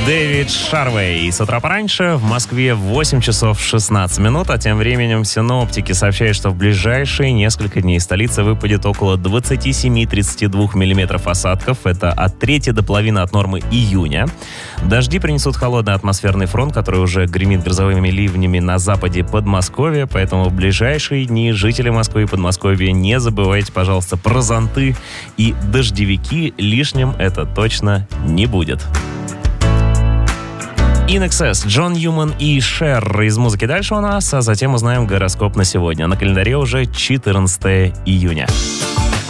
Дэвид Шарвей. С утра пораньше в Москве 8 часов 16 минут, а тем временем синоптики сообщают, что в ближайшие несколько дней столицы выпадет около 27-32 миллиметров осадков. Это от трети до половины от нормы июня. Дожди принесут холодный атмосферный фронт, который уже гремит грозовыми ливнями на западе Подмосковья, поэтому в ближайшие дни жители Москвы и Подмосковья не забывайте, пожалуйста, про зонты и дождевики. Лишним это точно не будет. In Excess, Джон Ньюман и Cher из музыки дальше у нас, а затем узнаем гороскоп на сегодня. На календаре уже 14 июня.